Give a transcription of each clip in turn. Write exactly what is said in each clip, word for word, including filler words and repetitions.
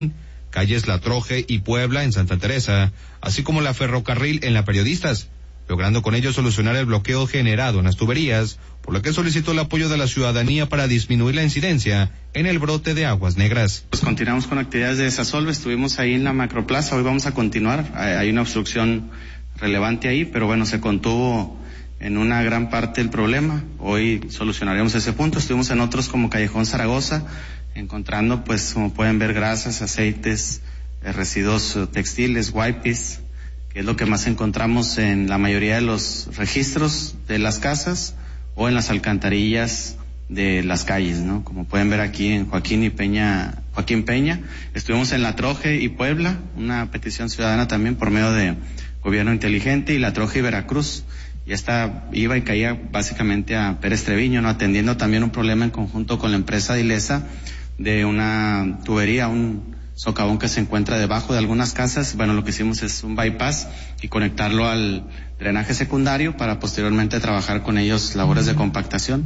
calles La Troje y Puebla en Santa Teresa, así como la Ferrocarril en la Periodistas, logrando con ello solucionar el bloqueo generado en las tuberías, por lo que solicitó el apoyo de la ciudadanía para disminuir la incidencia en el brote de aguas negras. Pues continuamos con actividades de desasolve, estuvimos ahí en la macroplaza, hoy vamos a continuar, hay una obstrucción relevante ahí, pero bueno, se contuvo en una gran parte el problema, hoy solucionaremos ese punto. Estuvimos en otros como Callejón Zaragoza, encontrando pues como pueden ver grasas, aceites, eh, residuos textiles, wipes, que es lo que más encontramos en la mayoría de los registros de las casas o en las alcantarillas de las calles, ¿no? Como pueden ver aquí en Joaquín y Peña, Joaquín Peña, estuvimos en La Troje y Puebla, una petición ciudadana también por medio de Gobierno Inteligente, y La Troje y Veracruz, y esta iba y caía básicamente a Pérez Treviño, ¿no? Atendiendo también un problema en conjunto con la empresa de Ilesa de una tubería, un socavón que se encuentra debajo de algunas casas. Bueno, lo que hicimos es un bypass y conectarlo al drenaje secundario para posteriormente trabajar con ellos labores de compactación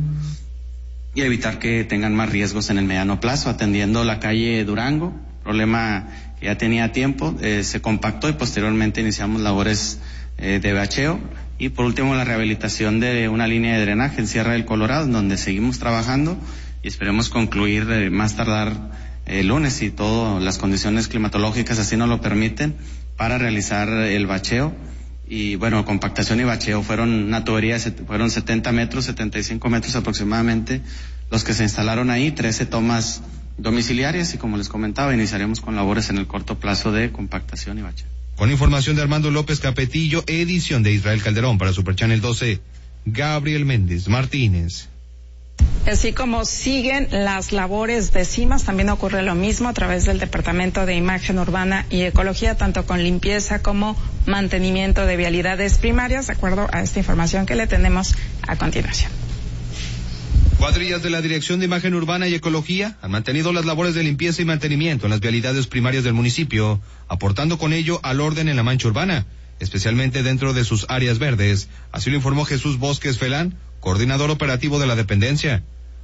y evitar que tengan más riesgos en el mediano plazo, atendiendo la calle Durango, problema que ya tenía tiempo, eh, se compactó y posteriormente iniciamos labores eh, de bacheo, y por último la rehabilitación de una línea de drenaje en Sierra del Colorado, en donde seguimos trabajando y esperemos concluir eh, más tardar el lunes, si todas las condiciones climatológicas así nos lo permiten, para realizar el bacheo. Y bueno, compactación y bacheo fueron una tubería, fueron setenta metros, setenta y cinco metros aproximadamente los que se instalaron ahí, trece tomas domiciliarias, y como les comentaba, iniciaremos con labores en el corto plazo de compactación y bacheo. Con información de Armando López Capetillo, edición de Israel Calderón para Super Channel doce, Gabriel Méndez Martínez. Así como siguen las labores de CIMAS, también ocurre lo mismo a través del Departamento de Imagen Urbana y Ecología, tanto con limpieza como mantenimiento de vialidades primarias, de acuerdo a esta información que le tenemos a continuación. Cuadrillas de la Dirección de Imagen Urbana y Ecología han mantenido las labores de limpieza y mantenimiento en las vialidades primarias del municipio, aportando con ello al orden en la mancha urbana, especialmente dentro de sus áreas verdes. Así lo informó Jesús Bosques Felán, coordinador operativo de la dependencia.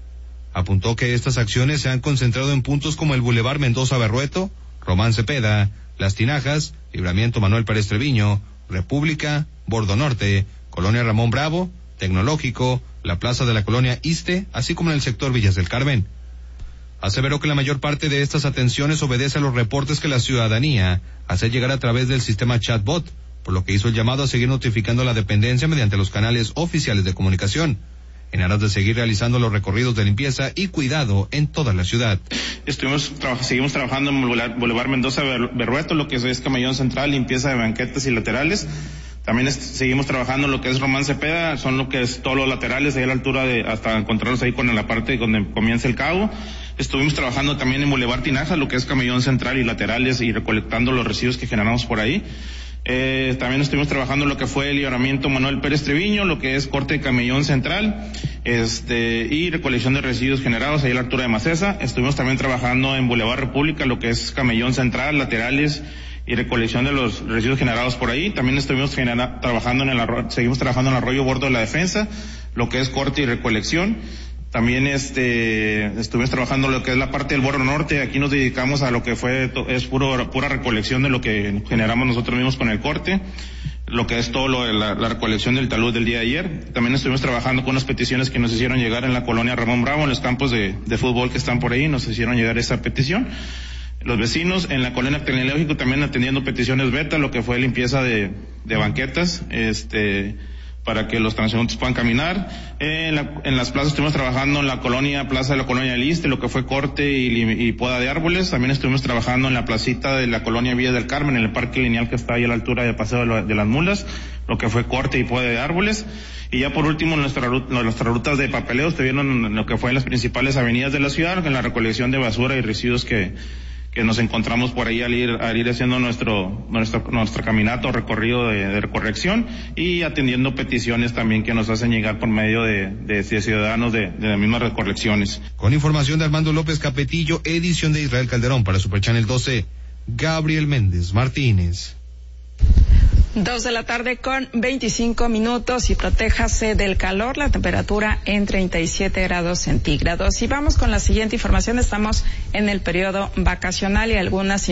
Apuntó que estas acciones se han concentrado en puntos como el Boulevard Mendoza Berrueto, Román Cepeda, Las Tinajas, Libramiento Manuel Pérez Treviño, República, Bordo Norte, Colonia Ramón Bravo, Tecnológico, la Plaza de la Colonia Iste, así como en el sector Villas del Carmen. Aseveró que la mayor parte de estas atenciones obedece a los reportes que la ciudadanía hace llegar a través del sistema chatbot, por lo que hizo el llamado a seguir notificando a la dependencia mediante los canales oficiales de comunicación, en aras de seguir realizando los recorridos de limpieza y cuidado en toda la ciudad. Estuvimos traba- seguimos trabajando en Boulevard Mendoza Berrueto, lo que es Camellón Central, limpieza de banquetas y laterales. También es, seguimos trabajando en lo que es Román Cepeda, son lo que es todos los laterales, ahí a la altura de, hasta encontrarlos ahí con la parte donde comienza el cabo. Estuvimos trabajando también en Boulevard Tinaja, lo que es Camellón Central y laterales, y recolectando los residuos que generamos por ahí. Eh, también estuvimos trabajando en lo que fue el libramiento Manuel Pérez Treviño, lo que es corte de Camellón Central, este, y recolección de residuos generados ahí a la altura de Macesa. Estuvimos también trabajando en Boulevard República, lo que es Camellón Central, laterales y recolección de los residuos generados por ahí. También estuvimos genera- trabajando en el arroyo, seguimos trabajando en el arroyo Bordo de la Defensa, lo que es corte y recolección. También este estuvimos trabajando lo que es la parte del Bordo Norte. Aquí nos dedicamos a lo que fue, es puro, pura recolección de lo que generamos nosotros mismos con el corte, lo que es todo lo de la, la recolección del talud del día de ayer. También estuvimos trabajando con unas peticiones que nos hicieron llegar en la colonia Ramón Bravo, en los campos de, de fútbol que están por ahí, nos hicieron llegar esa petición. Los vecinos en la colonia Tecnológico también atendiendo peticiones beta, lo que fue limpieza de, de banquetas, este, para que los transeúntes puedan caminar. Eh, en, la, en las plazas estuvimos trabajando en la colonia, plaza de la colonia del Iste, lo que fue corte y, y poda de árboles. También estuvimos trabajando en la placita de la colonia Villa del Carmen, en el parque lineal que está ahí a la altura de Paseo de, la, de las Mulas, lo que fue corte y poda de árboles. Y ya por último, nuestra, nuestras rutas de papeleo estuvieron lo que fue en las principales avenidas de la ciudad, en la recolección de basura y residuos que que nos encontramos por ahí al ir, al ir haciendo nuestro, nuestro, nuestro caminato o recorrido de, de recorrección, y atendiendo peticiones también que nos hacen llegar por medio de, de, de ciudadanos de, de las mismas recorrecciones. Con información de Armando López Capetillo, edición de Israel Calderón para Super Channel doce, Gabriel Méndez Martínez. Dos de la tarde con veinticinco minutos y protéjase del calor, la temperatura en treinta y siete grados centígrados. Y vamos con la siguiente información. Estamos en el periodo vacacional y algunas